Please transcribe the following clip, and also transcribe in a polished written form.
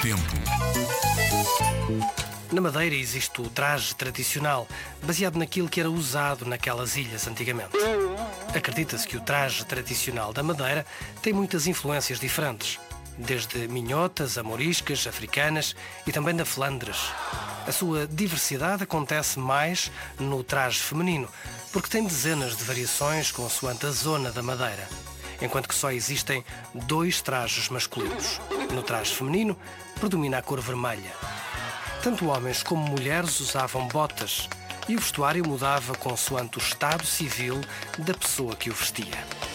tempo. Na Madeira existe o traje tradicional, baseado naquilo que era usado naquelas ilhas antigamente. Acredita-se que o traje tradicional da Madeira tem muitas influências diferentes, desde minhotas a moriscas, africanas e também da Flandres. A sua diversidade acontece mais no traje feminino, porque tem dezenas de variações consoante a zona da Madeira, enquanto que só existem 2 trajes masculinos. No traje feminino, predomina a cor vermelha. Tanto homens como mulheres usavam botas e o vestuário mudava consoante o estado civil da pessoa que o vestia.